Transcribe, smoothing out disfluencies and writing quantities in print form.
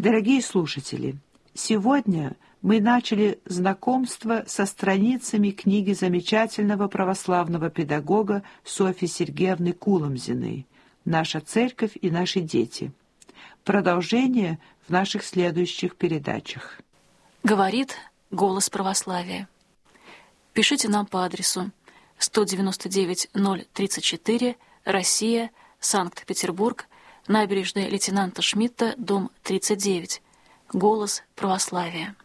Дорогие слушатели, сегодня мы начали знакомство со страницами книги замечательного православного педагога Софьи Сергеевны Куломзиной «Наша церковь и наши дети». Продолжение в наших следующих передачах. Говорит «Голос православия». Пишите нам по адресу 199-034, Россия, Санкт-Петербург, набережная лейтенанта Шмидта, дом 39. Голос православия.